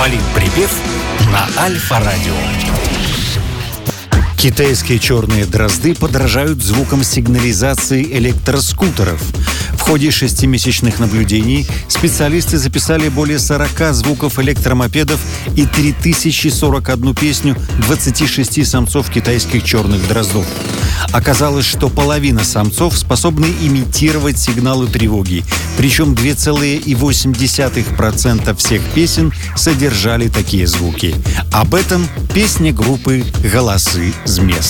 Политприпев на Альфа-радио. Китайские черные дрозды подражают звукам сигнализации электроскутеров. В ходе 6-месячных наблюдений специалисты записали более 40 звуков электромопедов и 3041 песню 26 самцов китайских черных дроздов. Оказалось, что половина самцов способны имитировать сигналы тревоги, причем 2,8% всех песен содержали такие звуки. Об этом песня группы «Голосы з мест».